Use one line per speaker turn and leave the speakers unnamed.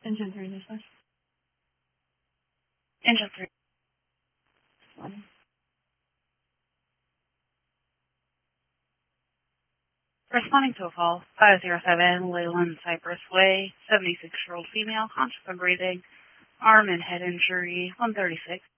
Engine 3 dispatch.
Engine 3. Responding to a call, 507 Leyland Cypress Way, 76-year-old female, conscious of breathing, arm and head injury, 136.